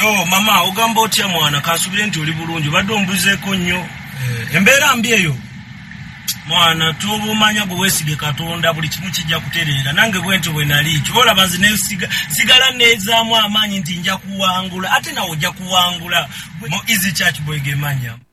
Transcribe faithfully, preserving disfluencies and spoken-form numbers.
Yo mama ogamba otya mwana kasubire nti oli bulungi badde ombuzeeko nnyo embeera mbi eyo mwana tubumanya gwe weesige Katonda buli kimu kijja kutereera nange bwento bwe nali kibola banzi ne siga sigala nezaamu amaanyi nti nja kuwangula ate nawo ojja kuwangula mu Easy Church bwegemanya